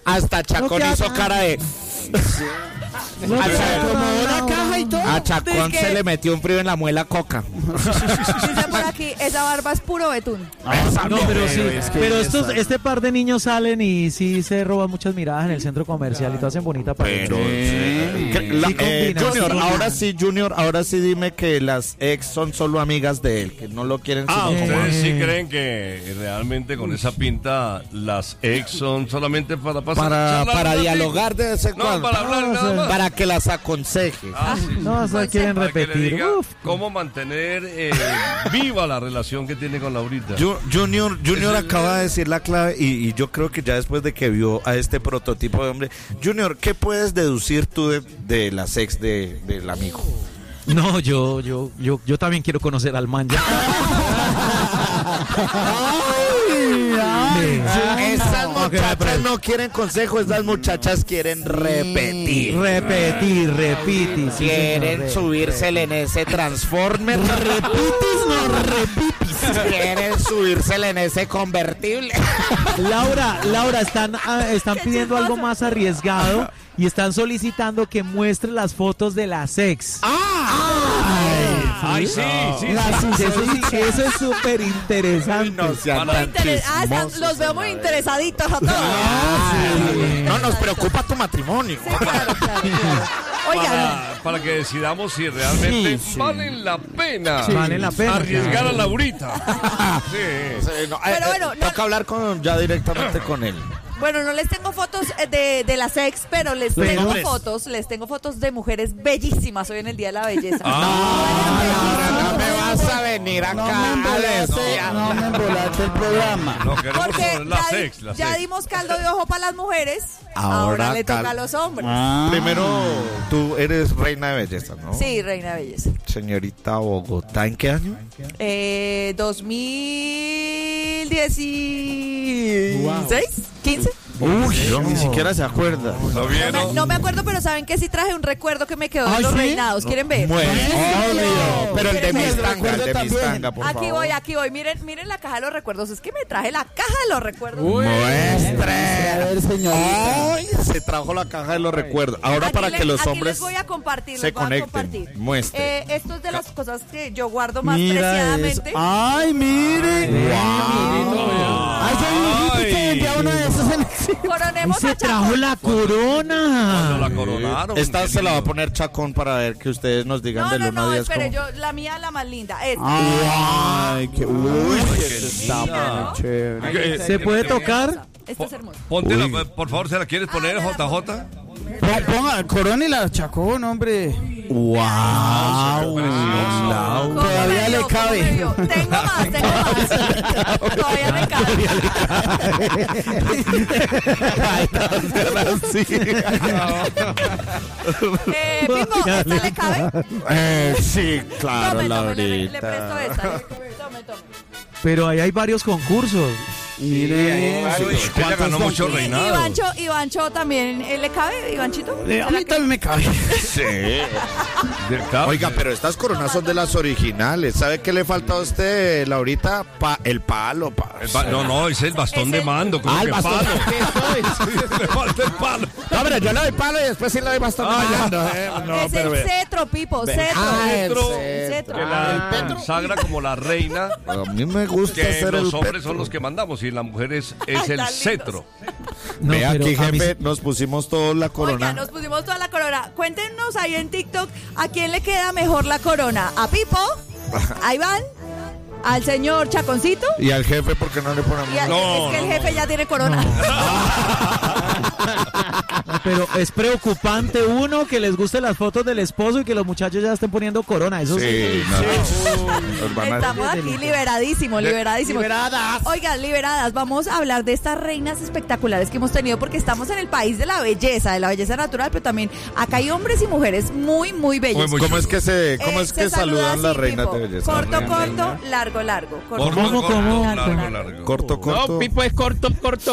Hasta Chacón hizo cara de... A Chacón se le metió un frío en la muela coca. Dice por aquí, esa barba es puro betún. No, pero sí, pero este par de niños salen y sí se roban muchas miradas en el centro comercial y todo hacen bonita pareja. Junior, ahora sí dime que las ex son solo amigas de él, que no lo quieren sino como ¿ustedes sí creen que realmente con esa pinta las ex son solamente para pasar para dialogar de vez en cuando? Para hablar nada más. Para que las aconseje. Sí. No, o sea, quieren repetir. Cómo mantener viva la relación que tiene con Laurita. Junior acaba de decir la clave y yo creo que ya después de que vio a este prototipo de hombre, Junior, ¿qué puedes deducir tú de la sex del amigo? No, yo también quiero conocer al man ya. Esas muchachas no quieren consejo, esas muchachas quieren repetir. Repitis. Quieren subírsele en ese Transformer. Repitis. Quieren subírsele en ese convertible. Laura, están pidiendo algo más arriesgado y están solicitando que muestre las fotos de la sex. Sí. Eso es súper interesante. Los veo muy interesaditos a todos. No nos preocupa tu matrimonio. Claro. Oigan, para que decidamos si realmente valen la pena. Valen la pena. Arriesgar a Laurita. Pero bueno, toca hablar directamente con él. Bueno, no les tengo fotos de las ex, pero les tengo fotos de mujeres bellísimas hoy en el Día de la Belleza. No me vas a venir acá. No me embolaste el programa. Porque ya dimos caldo de ojo para las mujeres, ahora le toca a los hombres. Primero, tú eres reina de belleza, ¿no? Sí, reina de belleza. Señorita Bogotá, ¿en qué año? 2016, 15. Ni siquiera se acuerda. No me acuerdo, pero saben que sí traje un recuerdo que me quedó de los reinados. ¿Quieren ver? Bueno, pero el de Mistanga, por favor. Aquí voy. Miren la caja de los recuerdos. Es que me traje la caja de los recuerdos. Muestre. A ver, señorita. Se trajo la caja de los recuerdos. Ahora Aquí para que los hombres les voy a compartir, se conecten. Muestre. Esto es de las cosas que yo guardo más preciadamente. Ay, mire. Ay, se envía uno de esos en el... Coronemos se a trajo Chacón. la corona. La coronaron. Esta se la va a poner Chacón para ver que ustedes nos digan del 1 a 10. Espere, la mía la más linda. Ay, qué está muy chévere. ¿Se puede tocar? Esta es hermosa. Póntela, por favor, ¿se la quieres poner, JJ? Ponga corona y la Chacón, hombre. ¡Wow! Todavía le cabe. Tengo más. Todavía me cabe. Pipo, ¿esta le cabe? Sí, claro, Le presto esta. Tome. Pero ahí hay varios concursos. Mire, Ella ganó muchos reinados. Ivancho también le cabe, Ivanchito. a mí también me cabe. Sí. Oiga, pero estas coronas son de las originales. ¿Sabe qué le falta a usted, Laurita? El palo. No, es el bastón de mando. ¿Cómo que bastón. palo? Le falta el palo. No, pero yo le doy palo y después sí le doy bastón de mando. Es el cetro, Pipo, cetro. Que la consagra como la reina. A mí me gusta Que ser los el hombres son los que mandamos y la mujer es el cetro. No, Ve pero aquí, a mí jefe, nos pusimos todos la corona. Oiga, nos pusimos toda la corona. Cuéntenos ahí en TikTok a quién le queda mejor la corona. ¿A Pipo? ¿A Iván? ¿Al señor Chaconcito? ¿Y al jefe por qué no le ponemos? Es que el jefe ya tiene corona. Pero es preocupante, uno, que les guste las fotos del esposo y que los muchachos ya estén poniendo corona. Eso sí. Estamos aquí liberadísimos. Liberadas. Oigan, liberadas, vamos a hablar de estas reinas espectaculares que hemos tenido porque estamos en el país de la belleza natural, pero también acá hay hombres y mujeres muy, muy bellos. ¿Cómo es que saludan las reinas de belleza? Corto, largo. ¿Cómo? Largo. Corto. No, Pipo es corto.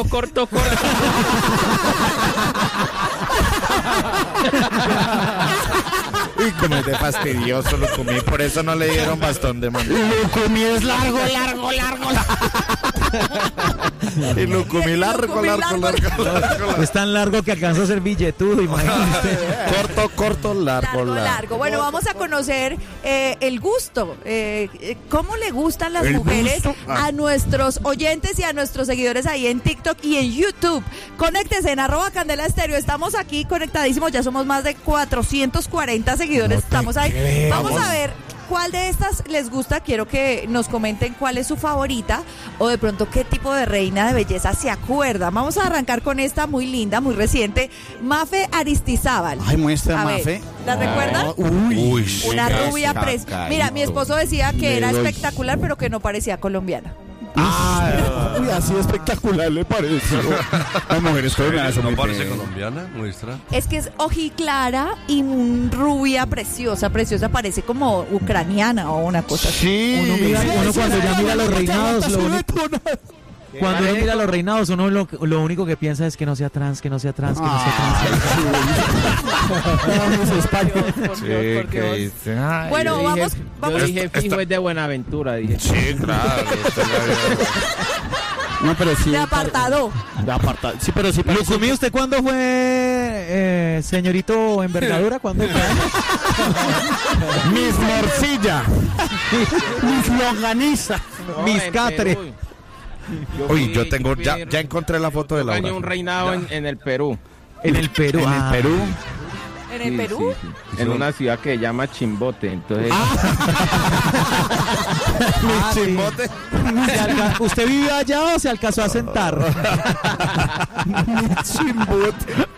Uy, como es de fastidioso, lo comí, por eso no le dieron bastón de mando. Lo comí es largo. Y Lucumí largo. Es tan largo que alcanza a ser billetudo, imagínate. Corto, largo. Bueno, vamos a conocer el gusto. ¿Cómo le gustan las mujeres a nuestros oyentes y a nuestros seguidores ahí en TikTok y en YouTube? Conéctense en @CandelaEstéreo. Estamos aquí conectadísimos. Ya somos más de 440 seguidores. Estamos ahí. Vamos a ver cuál de estas les gusta. Quiero que nos comenten cuál es su favorita o de pronto qué tipo de reina de belleza se acuerdan. Vamos a arrancar con esta muy linda, muy reciente, Mafe Aristizábal. Ay, muestra, A Mafe. ver, ¿la recuerdan? Uy. Una rubia Mira, mi esposo decía que era espectacular, pero que no parecía colombiana. Uy, así espectacular le parece. Las mujeres colombianas son ¿No muy parece feas. colombiana? Muestra. Es que es ojiclara y rubia preciosa, parece como ucraniana o una cosa así. Sí. Uno cuando ya mira los reinados, cuando uno mira los reinados, uno lo único que piensa es que no sea trans, que no sea trans, que no sea trans. Sí, ¿qué dice? Ay, Bueno, vamos. Yo dije fijo es de Buenaventura, dije. sí, claro. No, pero sí. De apartado. De apartado. Sí, pero sí. parece- Lucumí, ¿usted cuándo fue señorito envergadura? ¿Cuándo fue? Miss Morcilla. Miss Longaniza. Mis Catre. Uy, yo tengo, ya encontré la foto de Gané Laura. un reinado en el Perú. En el Perú. En el Perú. ¿En el Sí, Perú? sí, sí. En una ciudad que se llama Chimbote. Entonces, Chimbote. ¿Usted vivió allá o se alcanzó a sentar? Chimbote.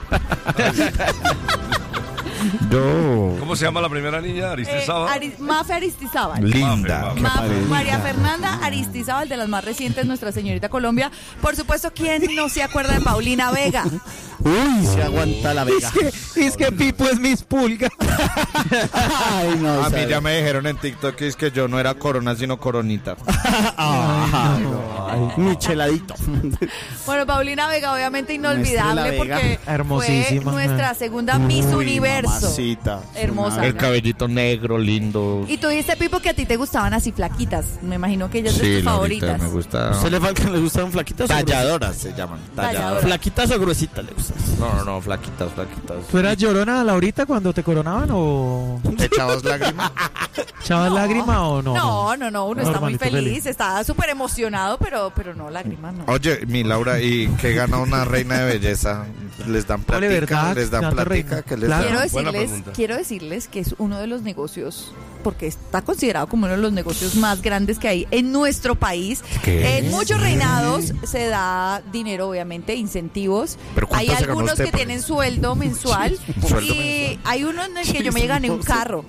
Yo. ¿Cómo se llama la primera niña? Aristizábal. Mafe Aristizábal. Linda. María Fernanda Aristizábal, de las más recientes, Nuestra Señorita Colombia. Por supuesto, ¿quién no se acuerda de Paulina Vega? Uy, se aguanta la vega. Es que Pipo es mis pulgas. Ay, no. A mí sabe. ya me dijeron en TikTok que es que yo no era corona, sino coronita. Ay, Micheladito. Bueno, Paulina Vega, obviamente inolvidable, Nuestra Vega. porque Hermosísima. fue nuestra segunda Miss Uy, Universo. mamacita. Hermosa. El cabellito negro, lindo. Y tú dijiste, Pipo, que a ti te gustaban así flaquitas. Me imagino que ellas son tus Laurita, favoritas. me gusta. ¿Usted le gustan flaquitas o Talladoras se llaman. Talladoras. ¿Flaquitas o gruesitas le gustan? No, flaquitas. ¿Tú eras llorona, Laurita, cuando te coronaban o ¿Te echabas lágrimas? echabas lágrima o no? No, uno está muy Normalito feliz, está súper emocionado, pero no, lágrimas no. Oye, mi Laura, ¿y qué gana una reina de belleza? ¿Les dan Vale, platica? ¿verdad? ¿Les dan Tanto platica? reina. ¿Qué les Claro. dan? Buena pregunta. Quiero decirles que es uno de los negocios, porque está considerado como uno de los negocios más grandes que hay en nuestro país. ¿Qué? En muchos reinados se da dinero, obviamente, incentivos. ¿Pero cuánto Hay se ganó algunos usted que por tienen eso? sueldo mensual Sueldo y hay uno en el que yo me gané un carro.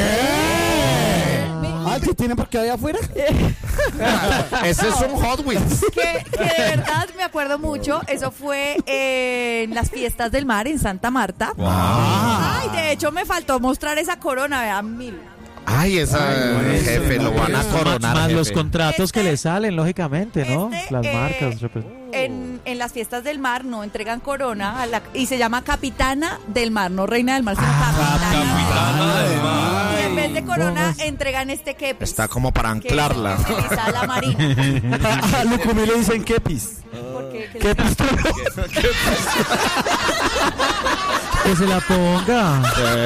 ¿Qué tienen por qué allá afuera? Ese es un Hot Wheels. Que de verdad me acuerdo mucho. Eso fue en las fiestas del mar en Santa Marta. Ay, de hecho me faltó mostrar esa corona, vean, mil. Ay, jefe, lo van a coronar. Más jefe. los contratos que le salen, lógicamente, ¿no? Este, Las marcas. En las fiestas del mar no entregan corona y se llama Capitana del Mar, no Reina del Mar, sino Capitana del Mar. Y en vez de corona entregan este kepis. Está como para que es el anclarla. que utiliza la marina. A Lucumí le dicen kepis. ¿Por qué? ¿Qué Kepis. Que se la ponga.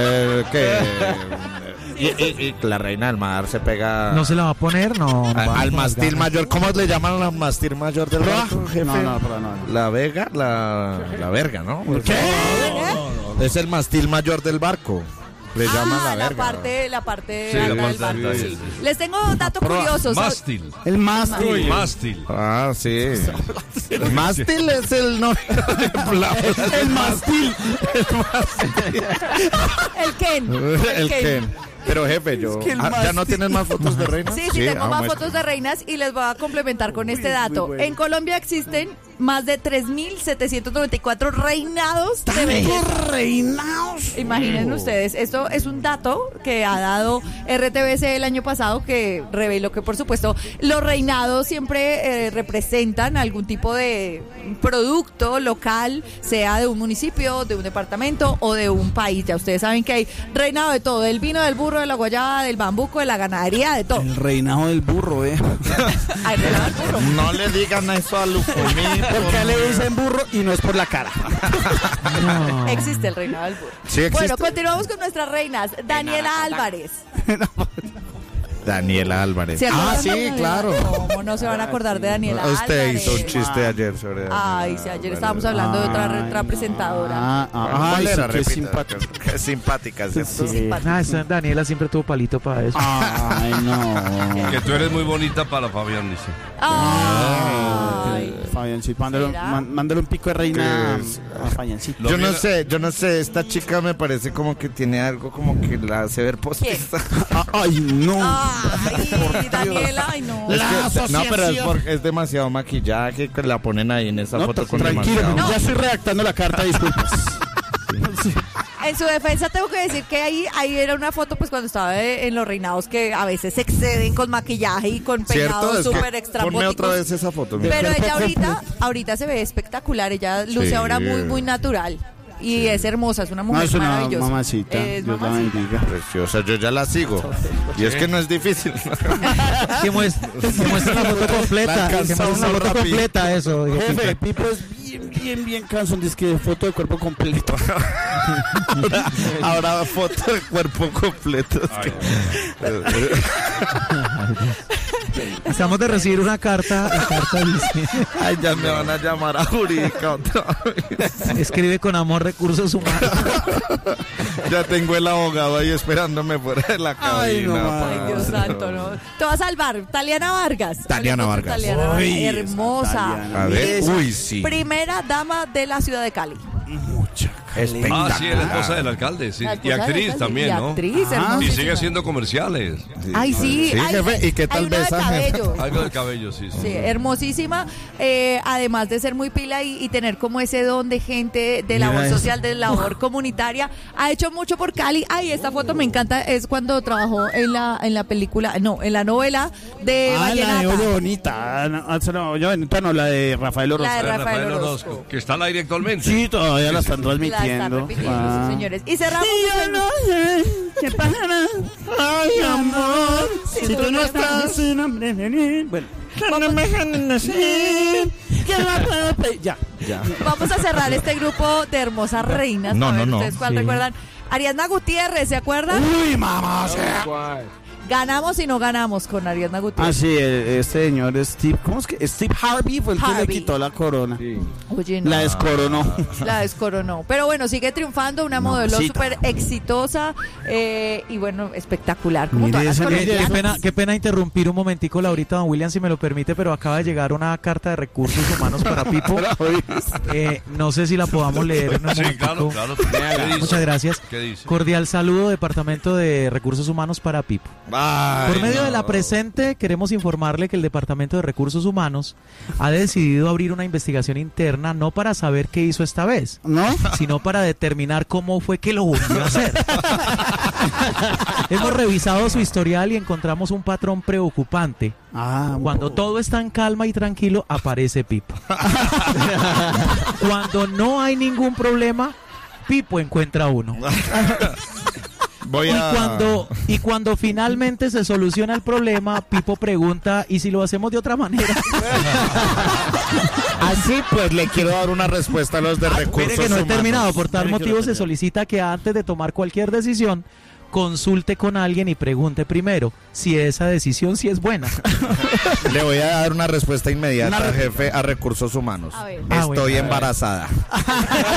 Y la reina del mar se pega ¿No se la va a poner? No. al mastil mayor. ¿Cómo le llaman al mastil mayor del barco, jefe? No. La vega, la verga, ¿no? ¿Qué? Es el mastil mayor del barco. Le llaman la verga. la parte Sí, la alta del parte- barco, sí, sí. sí. Les tengo datos curiosos. Mástil. El mástil. Mástil. Ah, sí. El mástil es el nombre. El mástil. El Ken. El Ken. Pero jefe, yo. Es que el ¿Ya no mástil. tienes más fotos de reinas? Sí, tengo más muestra. fotos de reinas y les voy a complementar con este dato. muy bueno. En Colombia existen más de 3.794 reinados de belleza. Reinados. Imaginen ustedes, esto es un dato que ha dado RTBC el año pasado que reveló que, por supuesto, los reinados siempre representan algún tipo de producto local, sea de un municipio, de un departamento o de un país. Ya ustedes saben que hay reinado de todo, del vino, del burro, de la guayaba, del bambuco, de la ganadería, de todo. El reinado del burro, Hay reinado del burro. No le digan eso a Lucumí. Porque le dicen burro y no es por la cara. No. Existe el reinado del burro. Sí existe. Bueno, continuamos con nuestras reinas. Daniela Álvarez. Daniela Álvarez. ¿Se acuerdan sí, de- claro. ¿Cómo no se van a acordar de Daniela Usted Álvarez? hizo un chiste ayer sobre Daniela Ay, sí, ayer Álvarez. estábamos hablando de otra Ay, presentadora. ¿Cuál era? qué Repita. simpático. Qué simpática, ¿cierto? Sí. Esa Daniela siempre tuvo palito para eso. Ay, no. Que tú eres muy bonita para Fabián, dice. Ay. Fabiancito, ¿Será? mándale un pico de reina ¿Qué es? a Fabiancito. Lo Yo no sé, esta chica me parece como que tiene algo como que la hace ver postiza. Ay, no. Ay, Daniela, ay no. Es La que- no, asociación. pero es porque es demasiado maquillaje que la ponen ahí en esa No, foto con tranquilo, demasiado. ya estoy redactando la carta, disculpas. En su defensa tengo que decir que ahí era una foto pues cuando estaba en los reinados que a veces se exceden con maquillaje y con peinados ¿Cierto? Es súper que extrabóticos. ponme otra vez esa foto. mira. Pero cuerpo ella ahorita se ve espectacular, ella luce Sí. ahora muy natural y es hermosa, es una No, mujer es una maravillosa. mamacita. Es Dios la mamacita. bendiga. Preciosa, yo ya la sigo. Y es que no es difícil. Que muestra la foto completa. La Que alcanza muestra la uno foto rápido. completa, eso. Jefe, Pipo es bien cansón, dice que foto de cuerpo completo. Ahora foto de cuerpo completo. Estamos de recibir una carta. La carta dice: Ay, ya me van a llamar a jurídica otra vez. escribe con amor recursos humanos. Ya tengo el abogado ahí esperándome fuera de la cabina. Ay, no, Ay, Dios santo, no. Te vas a salvar. Taliana Vargas. Taliana Hablemos de Vargas. Taliana Vargas. Uy, Hermosa. Taliana. A ver, Es uy, sí. Primera dama de la ciudad de Cali. Ah, sí, es la esposa del alcalde, sí. La Y esposa actriz del alcalde. también, Y ¿no? actriz, Ah, Y hermosísima. sigue haciendo comerciales. Ay, sí. Sí, ay, jefe, ¿y qué tal hay uno de besa, jefe? cabello. Algo del cabello, sí. Sí, hermosísima, además de ser muy pila y tener como ese don de gente de labor Mira eso. social, de labor comunitaria, ha hecho mucho por Cali. Ay, esta foto me encanta, es cuando trabajó en la película, no, en la novela de La de Vallenata. Olla Bonita. Olla Bonita no, la de Rafael Orozco. La de Rafael Rafael Orozco, Orozco. que está al aire actualmente. Sí, todavía la están La están transmitiendo. repitiendo, Ah. sí, señores. Y cerramos. Yo no sé qué pasará. Ay, amor, si tú no estás sin hambre de mí. Bueno, que no me dejan decir que no puedo pedir. Ya. Vamos a cerrar este grupo de hermosas reinas. No, A ver, no, no. ¿ustedes cuál Sí. recuerdan? Ariadna Gutiérrez, ¿se acuerdan? Uy, mamá. Ganamos y no ganamos con Ariadna Ah, Gutiérrez. sí, este señor Steve, ¿cómo es que? Steve Harvey fue el que le Harvey. quitó la corona. Oye, no. La descoronó. La descoronó. Pero bueno, sigue triunfando, una modelo Mamacita. súper exitosa y bueno, espectacular. Como Mire todas las esa niña. colombianas. Qué pena interrumpir un momentico, Laurita, don William, si me lo permite, pero acaba de llegar una carta de recursos humanos para Pipo. No sé si la podamos leer en un Sí, momentico. claro. ¿Qué dice? Muchas gracias. ¿Qué dice? Cordial saludo, Departamento de Recursos Humanos para Pipo. Ay, Por medio de la no. presente, queremos informarle que el Departamento de Recursos Humanos ha decidido abrir una investigación interna no para saber qué hizo esta vez, ¿No? sino para determinar cómo fue que lo volvió a hacer. Hemos revisado su historial y encontramos un patrón preocupante. Ah, Cuando todo está en calma y tranquilo, aparece Pipo. Cuando no hay ningún problema, Pipo encuentra uno. Voy a... Y cuando finalmente se soluciona el problema, Pipo pregunta, ¿y si lo hacemos de otra manera? Así pues le quiero dar una respuesta a los de recursos Espere que no he humanos. terminado. Por tal Espere que no motivo he se terminado. solicita que antes de tomar cualquier decisión, consulte con alguien y pregunte primero si esa decisión sí es buena. Le voy a dar una respuesta inmediata, Una jefe, a recursos humanos. A ver. Ah, Estoy bueno. embarazada.